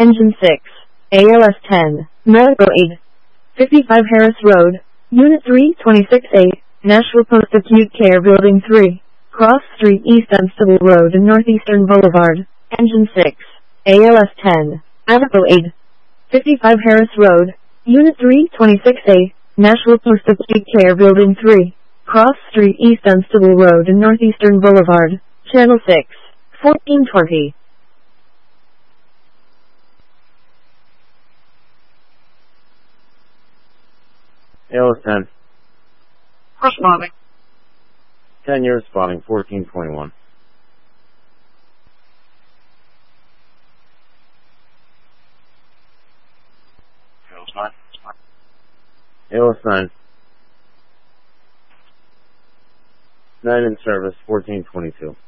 Engine 6, ALS 10, Medical Aid. 55 Harris Road, Unit 326A, Nashville Post Acute Care Building 3, Cross Street East Dunstable Road and Northeastern Boulevard. Engine 6, ALS 10, Medical Aid. 55 Harris Road, Unit 326A, Nashville Post Acute Care Building 3, Cross Street East Dunstable Road and Northeastern Boulevard. Channel 6, 1420. ALS 10. Responding. 10 years spotting 1421. ALS 9. 9 in service 1422.